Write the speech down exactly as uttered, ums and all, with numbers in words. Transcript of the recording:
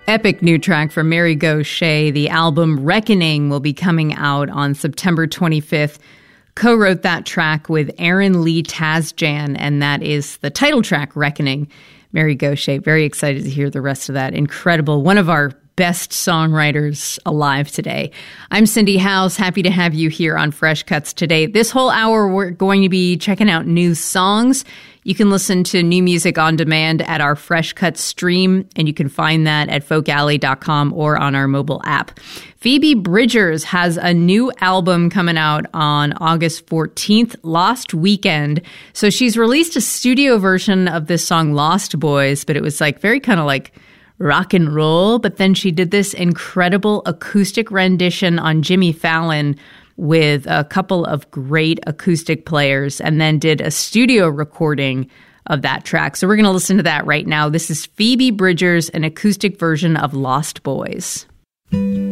Epic new track from Mary Gauthier. The album Reckoning will be coming out on September twenty-fifth. Co-wrote that track with Aaron Lee Tasjan, and that is the title track, Reckoning. Mary Gauthier, very excited to hear the rest of that. Incredible. One of our best songwriters alive today. I'm Cindy House. Happy to have you here on Fresh Cuts today. This whole hour, we're going to be checking out new songs. You can listen to new music on demand at our Fresh Cuts stream, and you can find that at folk alley dot com or on our mobile app. Phoebe Bridgers has a new album coming out on August fourteenth, Lost Weekend. So she's released a studio version of this song, Lost Boys, but it was like very kind of like rock and roll. But then she did this incredible acoustic rendition on Jimmy Fallon with a couple of great acoustic players, and then did a studio recording of that track. So we're going to listen to that right now. This is Phoebe Bridgers, an acoustic version of Lost Boys.